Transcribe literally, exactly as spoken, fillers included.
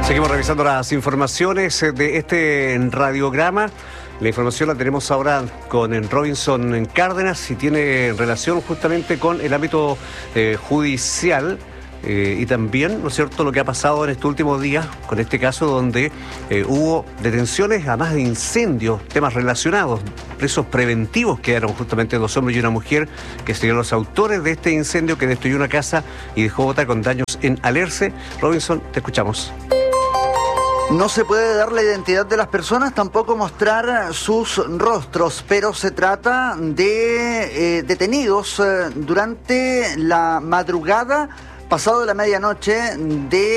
Seguimos revisando las informaciones de este radiograma. La información la tenemos ahora con Robinson Cárdenas y tiene relación justamente con el ámbito eh, judicial. Eh, y también, ¿no es cierto?, lo que ha pasado en estos últimos días con este caso donde eh, hubo detenciones, además de incendios, temas relacionados, presos preventivos quedaron justamente dos hombres y una mujer que serían los autores de este incendio que destruyó una casa y dejó Bogotá con daños en Alerce. Robinson, te escuchamos. No se puede dar la identidad de las personas, tampoco mostrar sus rostros, pero se trata de eh, detenidos eh, durante la madrugada, pasado de la medianoche, de